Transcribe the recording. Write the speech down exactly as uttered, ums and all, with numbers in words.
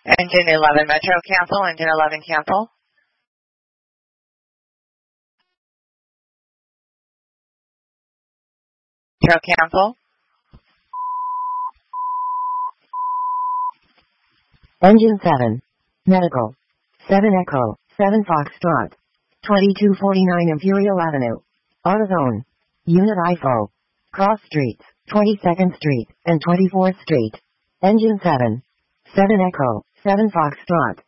Engine eleven Metro, cancel. Engine eleven, cancel. Metro, cancel. Engine seven. Medical. seven Echo. seven Foxtrot. twenty-two forty-nine Imperial Avenue. AutoZone. Unit I F O. Cross Streets. twenty-second Street and twenty-fourth Street. Engine seven. seven Echo. seven Foxtrot.